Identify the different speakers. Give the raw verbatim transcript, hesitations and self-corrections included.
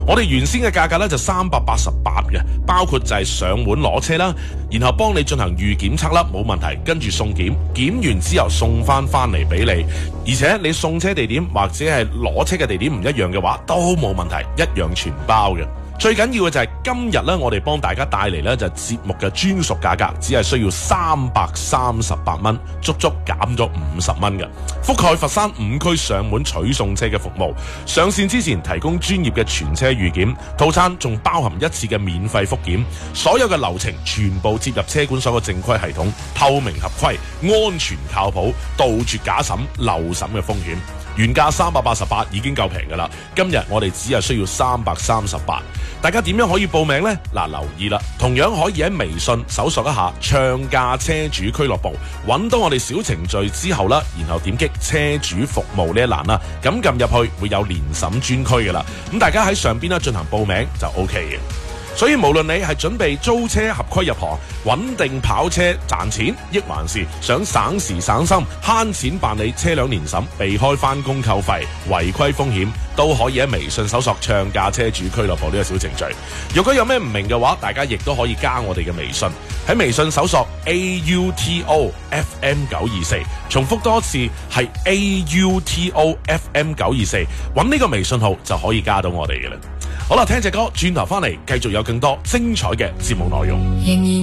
Speaker 1: 我哋原先嘅價格咧就三百八十八嘅，包括就係上門攞車啦，然後幫你進行預檢測啦，冇問題，跟住送檢，檢完之後送翻翻嚟俾你，而且你送車地點或者係攞車嘅地點唔一樣嘅話，都冇問題，一樣全包嘅。最緊要嘅就係今日咧，我哋幫大家帶嚟咧就係節目嘅專屬價格，只係需要三百三十八蚊，足足減咗五十蚊嘅，覆蓋佛山五區上門取送車嘅服務。上線之前提供專業嘅全車預檢套餐，仲包含一次嘅免費復檢，所有嘅流程全部接入車管所嘅正規系統，透明合規，安全靠譜，杜絕假審漏審嘅風險。原價三百八十八已經夠平噶啦，今日我哋只係需要三百三十八。大家點樣可以報名呢？嗱，留意啦，同樣可以喺微信搜索一下暢駕車主俱樂部，揾到我哋小程序之後啦，然後點擊車主服務呢一欄啦，咁撳入去會有年審專區噶啦，咁大家喺上邊咧進行報名就 O K 嘅。所以無論你係準備租車合規入行，穩定跑車賺錢，抑還是想省時省心慳錢辦理車輛年審，避開翻工扣費違規風險，都可以喺微信搜索暢駕車主俱樂部呢個小程序。如果有咩唔明嘅話，大家亦都可以加我哋嘅微信，喺微信搜索 A U T O F M 九二四，重複多次係 A U T O F M 九二四，揾呢個微信號就可以加到我哋嘅啦。好啦，聽隻歌，轉頭翻嚟繼續有更多精彩嘅節目內容。